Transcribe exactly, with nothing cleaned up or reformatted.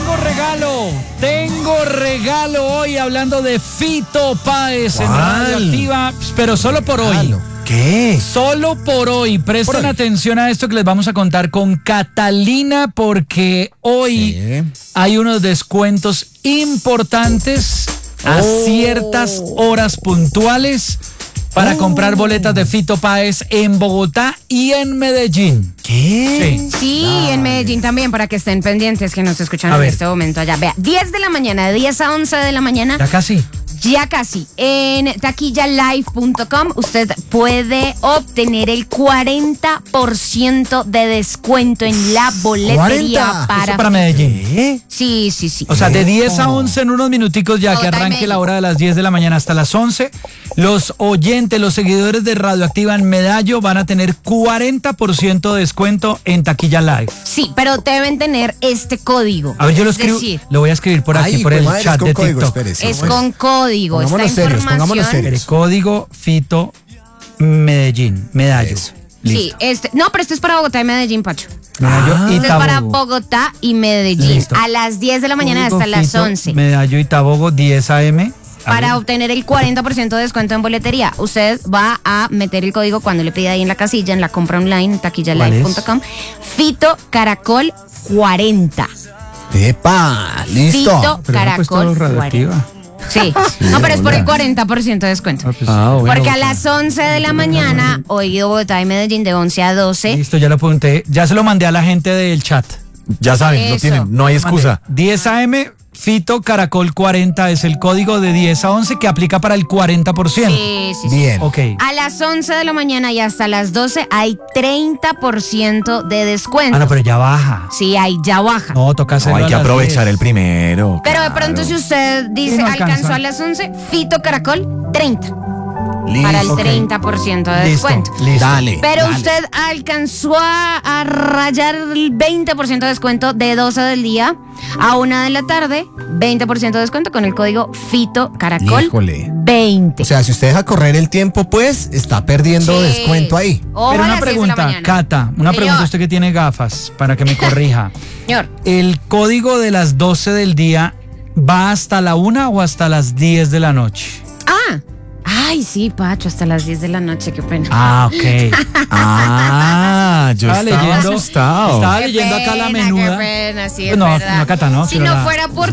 tengo regalo, tengo regalo hoy hablando de Fito Páez en Radioactiva, pero solo por hoy. ¿Qué? Solo por hoy. Presten por hoy. atención a esto que les vamos a contar con Catalina, porque hoy sí. hay unos descuentos importantes a oh. ciertas horas puntuales para oh. comprar boletas de Fito Páez en Bogotá y en Medellín. ¿Qué? Sí, sí en Medellín también, para que estén pendientes, que nos escuchan a en ver. este momento allá. Vea, diez de la mañana, de diez a once de la mañana. Ya casi. Ya casi. En taquilla live punto com usted puede obtener el cuarenta por ciento de descuento en la boletería cuarenta para... ¿Eso para Medellín? ¿Eh? Sí, sí, sí. O sea, de diez a once en unos minuticos ya, que arranque la hora de las diez de la mañana hasta las once, los oyentes, los seguidores de Radioactiva en Medallo van a tener cuarenta por ciento de descuento en taquilla live. Sí, pero deben tener este código. A ver, yo lo escribo, decir, lo voy a escribir por aquí, Ay, por el madre, chat de código, TikTok. Espérese, es con código. Digo, esta serios, información. serios. Código Fito Medellín, Medallo. Eso. Sí, este, no, pero esto es para Bogotá y Medellín, Pacho. Medallo ah, y esto es para Bogotá y Medellín. Listo. A las diez de la mañana Código hasta Fito, las once. Medallo y Tabogo, diez a eme. Para ver. obtener el cuarenta por ciento de descuento en boletería, usted va a meter el código cuando le pida ahí en la casilla, en la compra online, taquilla live punto com. Fito Caracol cuarenta. ¡Epa! ¡Listo! Fito Caracol cuarenta. Sí, no, pero es por el cuarenta por ciento de descuento. Ah, bueno, porque a las once de la mañana, hoy Bogotá y Medellín de once a doce. Listo, ya lo apunté, ya se lo mandé a la gente del chat. Ya saben, Eso. lo tienen, no hay excusa. diez a eme, Fito Caracol cuarenta es el código de diez a once que aplica para el cuarenta por ciento. Sí, sí, sí. Bien. Okay. A las once de la mañana y hasta las doce hay treinta por ciento de descuento. Ah, no, pero ya baja. Sí, ahí ya baja. No, toca hacerlo. No, hay que aprovechar diez. El primero. Pero claro. de pronto si usted dice sí, no alcanzó a las once, Fito Caracol treinta. Listo. Para el treinta por ciento de listo, descuento. Listo. Dale. Pero dale. usted alcanzó a, a rayar el veinte por ciento de descuento de doce del día a una de la tarde. veinte por ciento de descuento con el código Fito Caracol Híjole. veinte. O sea, si usted deja correr el tiempo, pues está perdiendo sí. descuento ahí. Ojo. Pero una pregunta, Cata, una Señor. pregunta, usted que tiene gafas, para que me corrija. Señor. ¿El código de las doce del día va hasta la una o hasta las diez de la noche? Ah. Ay, sí, Pacho, hasta las diez de la noche, qué pena. Ah, ok. ah, yo estaba, estaba leyendo, asustado. Estaba Qué leyendo pena, acá la menuda. Qué pena, sí, es no, verdad. no, Cata, no. Si no la... fuera por